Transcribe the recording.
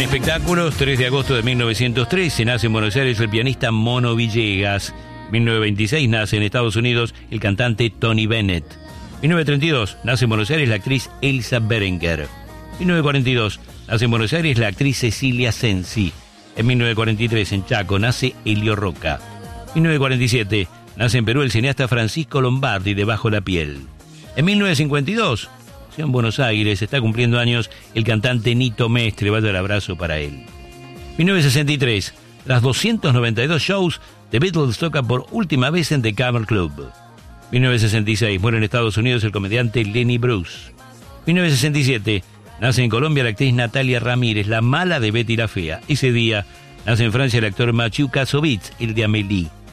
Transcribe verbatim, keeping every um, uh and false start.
espectáculos, tres de agosto de mil novecientos trece, nace en Buenos Aires el pianista Mono Villegas. mil novecientos veintiséis nace en Estados Unidos el cantante Tony Bennett. mil novecientos treinta y dos nace en Buenos Aires la actriz Elsa Berenguer. mil novecientos cuarenta y dos nace en Buenos Aires la actriz Cecilia Sensi. En mil novecientos cuarenta y tres en Chaco nace Elio Roca. mil novecientos cuarenta y siete nace en Perú el cineasta Francisco Lombardi de Bajo la piel. En mil novecientos cincuenta y dos, en Buenos Aires, está cumpliendo años el cantante Nito Mestre. Vaya el abrazo para él. mil novecientos sesenta y tres, tras doscientos noventa y dos shows, The Beatles toca por última vez en The Cavern Club. mil novecientos sesenta y seis, muere en Estados Unidos el comediante Lenny Bruce. mil novecientos sesenta y siete, nace en Colombia la actriz Natalia Ramírez, la mala de Betty la Fea. Ese día, nace en Francia el actor Mathieu Kassovitz, el de Amélie.